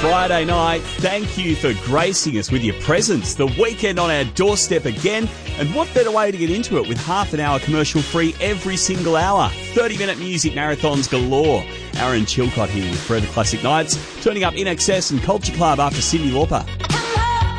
Friday night. Thank you for gracing us with your presence. The weekend on our doorstep again. And what better way to get into it with half an hour commercial free every single hour. 30-minute music marathons galore. Aaron Chilcott here with Forever Classic Nights. Turning up In Excess and Culture Club after Cyndi Lauper.